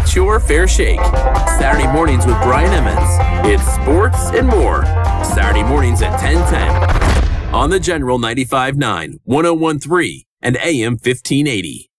get your fair shake. Saturday mornings with Brian Emmons. It's sports and more. Saturday mornings at 10:10 on the General 95.9, 101.3, and AM 1580.